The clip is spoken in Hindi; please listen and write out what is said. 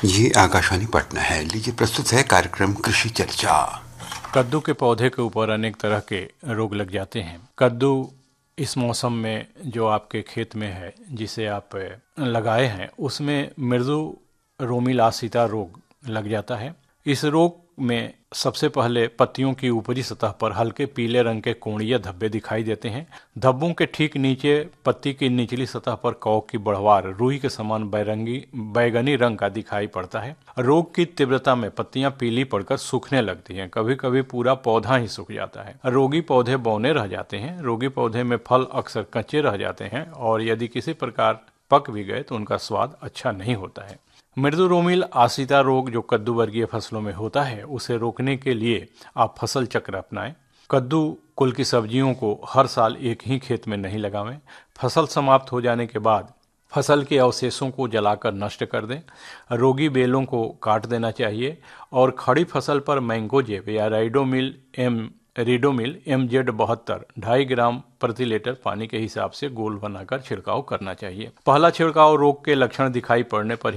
ये आकाशवाणी पटना है। लीजिए प्रस्तुत है कार्यक्रम कृषि चर्चा। कद्दू के पौधे के ऊपर अनेक तरह के रोग लग जाते हैं। कद्दू इस मौसम में जो आपके खेत में है, जिसे आप लगाए हैं, उसमें मृदु रोमिल आसिता रोग लग जाता है। इस रोग में सबसे पहले पत्तियों की ऊपरी सतह पर हल्के पीले रंग के कोणीय धब्बे दिखाई देते हैं। धब्बों के ठीक नीचे पत्ती की निचली सतह पर कवक की बढ़वार रुई के समान बैगनी रंग का दिखाई पड़ता है। रोग की तीव्रता में पत्तियां पीली पड़कर सूखने लगती हैं। कभी कभी पूरा पौधा ही सूख जाता है। रोगी पौधे बौने रह जाते हैं। रोगी पौधे में फल अक्सर कच्चे रह जाते हैं और यदि किसी प्रकार पक भी गए तो उनका स्वाद अच्छा नहीं होता है। मृदु रोमिल आसिता रोग जो कद्दू वर्गीय फसलों में होता है, उसे रोकने के लिए आप फसल चक्र अपनाएं। कद्दू कुल की सब्जियों को हर साल एक ही खेत में नहीं लगावें। फसल समाप्त हो जाने के बाद फसल के अवशेषों को जलाकर नष्ट कर दें। रोगी बेलों को काट देना चाहिए और खड़ी फसल पर मैंगोजेब या रीडोमिल MZ72 2.5 ग्राम प्रति लीटर पानी के हिसाब से गोल बनाकर छिड़काव करना चाहिए। पहला छिड़काव रोग के लक्षण दिखाई पड़ने पर